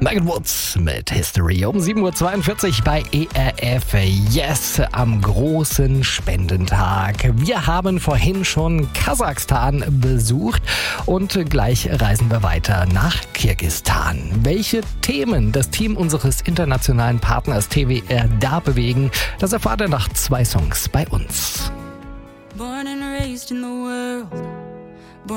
Megan Woods mit History um 7.42 Uhr bei ERF Yes am großen Spendentag. Wir haben vorhin schon Kasachstan besucht und gleich reisen wir weiter nach Kirgisistan. Welche Themen das Team unseres internationalen Partners TWR da bewegen, das erfahrt ihr nach 2 Songs bei uns. Born and raised in the world